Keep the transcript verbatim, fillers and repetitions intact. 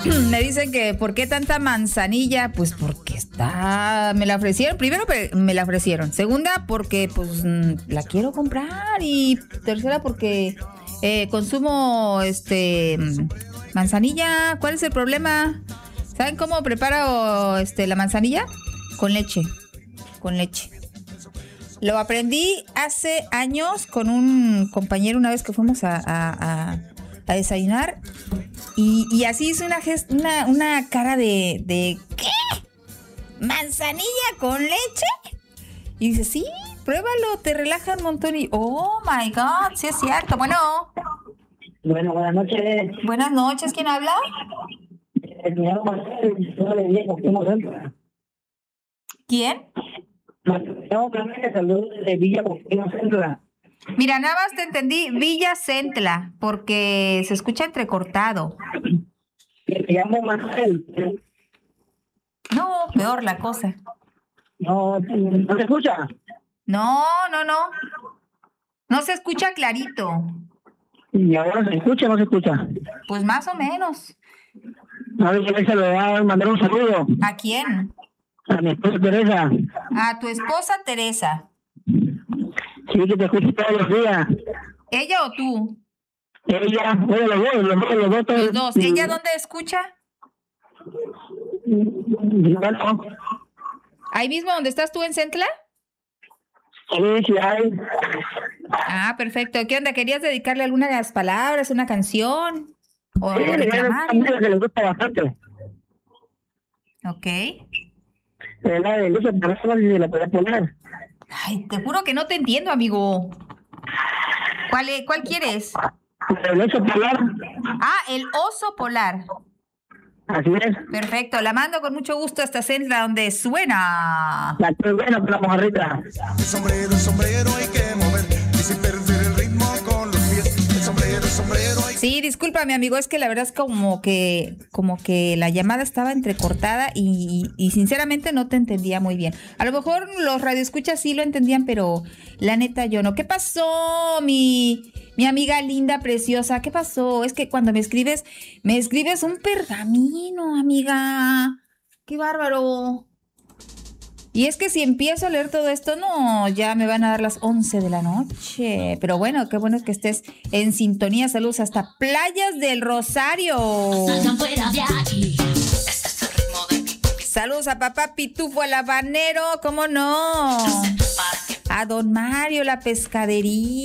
Me dicen que ¿por qué tanta manzanilla? Pues porque está, me la ofrecieron. Primero me la ofrecieron. Segunda, porque pues la quiero comprar. Y tercera, porque eh, consumo este manzanilla. ¿Cuál es el problema? ¿Saben cómo preparo este la manzanilla? Con leche. Con leche. Lo aprendí hace años con un compañero una vez que fuimos a, a, a, a desayunar y, y así hizo una, gest, una, una cara de, de ¿qué? ¿Manzanilla con leche? Y dice, sí, pruébalo, te relaja un montón y oh my God, sí es cierto. Bueno. Bueno, buenas noches. Buenas noches, ¿quién habla? Me llamo Marcel, yo le dije que fuimos centro. ¿Quién? No, que saludos de Villa Costino Centla. Mira, nada más te entendí Villa Centla, porque se escucha entrecortado. Me llamo Marcel. No, peor la cosa. No, ¿no se escucha? No, no, no. No se escucha clarito. ¿Y ahora se escucha o no se escucha? Pues más o menos. A ver, que se le va a mandar un saludo. ¿A quién? A mi esposa Teresa. A tu esposa Teresa. Sí, que te escucho todos los días. ¿Ella o tú? Ella, bueno, los dos, los dos, los dos. Los dos. ¿Ella dónde escucha? Bueno. ¿Ahí mismo donde estás tú en Centla? Sí, sí hay. Ah, perfecto. ¿Qué onda? ¿Querías dedicarle alguna de las palabras, una canción? ¿O Sí, reclamar? es que le gusta bastante. Ok. De la de Lucha, por eso si se la puede poner. Ay, te juro que no te entiendo, amigo. ¿Cuál, es, cuál quieres? El oso polar. Ah, el oso polar. Así es. Perfecto, la mando con mucho gusto hasta Centla, donde suena. La que buena con la mojarrita. El sombrero, el sombrero hay que mover y sin perder el ritmo con los pies. El sombrero, el sombrero hay que... Sí, discúlpame, amigo, es que la verdad es como que como que la llamada estaba entrecortada y, y sinceramente no te entendía muy bien. A lo mejor los radioescuchas sí lo entendían, pero la neta yo no. ¿Qué pasó, mi, mi amiga linda, preciosa? ¿Qué pasó? Es que cuando me escribes, me escribes un pergamino, amiga. ¡Qué bárbaro! Y es que si empiezo a leer todo esto, no, ya me van a dar las once de la noche. Pero bueno, qué bueno que estés en sintonía. Saludos hasta Playas del Rosario. Saludos a papá Pitufo, al habanero, ¿cómo no? A don Mario, la pescadería.